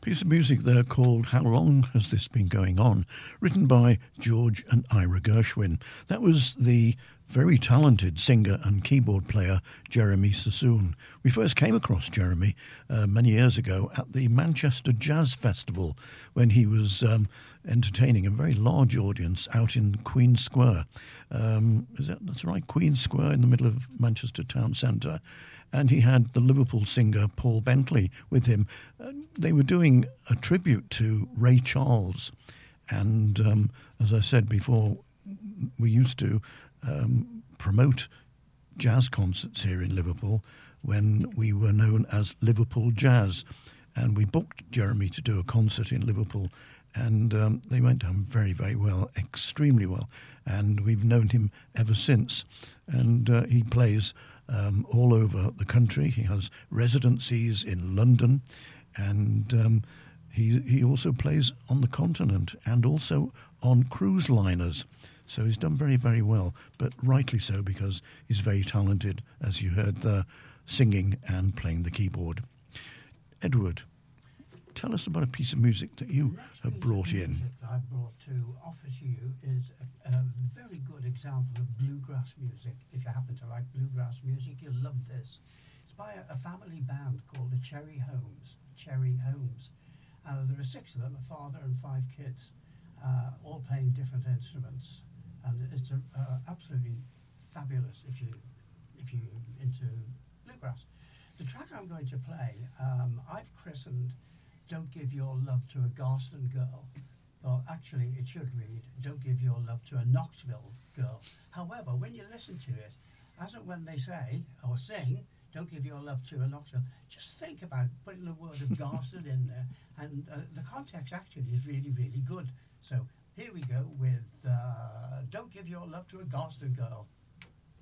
Piece of music there called How Long Has This Been Going On, written by George and Ira Gershwin. That was the very talented singer and keyboard player Jeremy Sassoon. We first came across Jeremy many years ago at the Manchester Jazz Festival when he was entertaining a very large audience out in Queen Square. That's right, Queen Square in the middle of Manchester town centre. And he had the Liverpool singer Paul Bentley with him. They were doing a tribute to Ray Charles. And as I said before, we used to promote jazz concerts here in Liverpool when we were known as Liverpool Jazz. And we booked Jeremy to do a concert in Liverpool. And they went down very, very well, extremely well. And we've known him ever since. And he plays all over the country. He has residencies in London, and he also plays on the continent and also on cruise liners. So he's done very, very well, but rightly so because he's very talented, as you heard there, singing and playing the keyboard. Edward, tell us about a piece of music that you have brought in. I brought to offer to you is a very good example of bluegrass music. If you happen to like bluegrass music, you'll love this. It's by a family band called the Cherry Holmes. Cherry Holmes. There are 6 of them, a father and 5 kids, all playing different instruments, and it's absolutely fabulous if you're into bluegrass. The track I'm going to play, I've christened "Don't Give Your Love to a Garston Girl." Well, actually, it should read, "Don't Give Your Love to a Knoxville Girl." However, when you listen to it, as and when they say or sing, "Don't give your love to a Knoxville," just think about putting the word of Garston in there. And the context actually is really, really good. So here we go with "Don't Give Your Love to a Garston Girl."